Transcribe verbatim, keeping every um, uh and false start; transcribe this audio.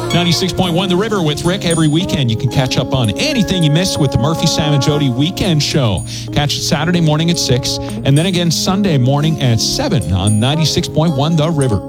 ninety-six point one The River with Rick. Every weekend you can catch up on anything you missed with the Murphy, Sam, and Jody Weekend Show. Catch it Saturday morning at six and then again Sunday morning at seven on ninety-six point one The River.